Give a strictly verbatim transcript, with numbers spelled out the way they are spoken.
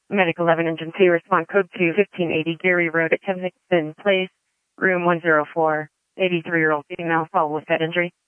Medic eleven Agency, respond code to fifteen eighty Gary Road at Kensington Place, room one oh four, eighty-three-year-old female, fall with head injury.